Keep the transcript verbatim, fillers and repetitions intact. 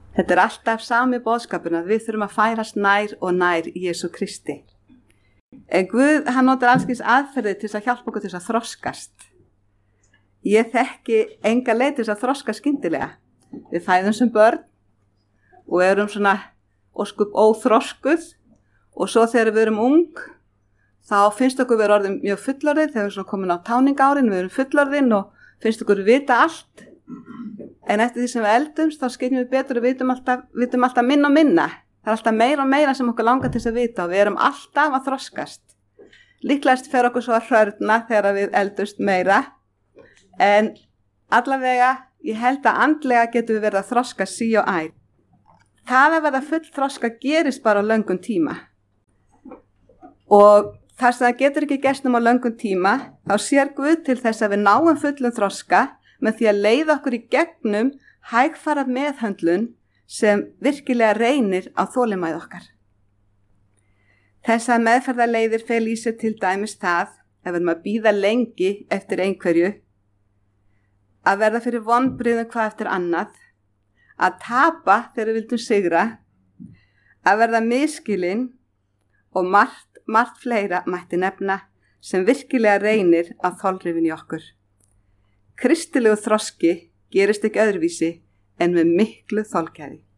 Þetta er alltaf sami boðskapurinn að við þurfum að færast nær og nær Jesú Kristi. En Guð, hann notar alls kyns aðferðir til þess að hjálpa okkur til þess að þroskast. Ég þekki enga leið til þess að þroska skyndilega. Við fæðum sem börn og erum svona óskup óþroskuð og svo þegar við erum ung, þá finnst okkur við erum orðin mjög fullorðin, þegar við erum svona komin á táningárin, við erum fullorðin og finnst okkur vita allt. En eftir því sem við eldumst, þá skynjum við betur og vitum alltaf, vitum alltaf minna og minna. Það er alltaf meira og meira sem okkur langar til þess að vita og við erum alltaf að þroskast. Líklegast fer okkur svo að hrörna þegar við eldumst meira. En allavega, ég held að andlega getum við verið að þroska sí og æ. Það að verða full þroska gerist bara á löngum tíma. Og þar sem það getur ekki gerst um á löngum tíma, þá sér Guð til þess að við náum fullum þroska með því að leiða okkur í gegnum hægfara meðhöndlun sem virkilega reynir á þolinmæði okkar. Þessar meðferðarleiðir fel í sér til dæmis það, ef við erum að bíða lengi eftir einhverju, að verða fyrir vonbrigðum hvað eftir annað, að tapa þegar við vildum sigra, að verða misskilin og margt, margt fleira mætti nefna sem virkilega reynir á þolrifin í okkur. Kristilegu þroski gerist ekki öðruvísi en með miklu þolgæði.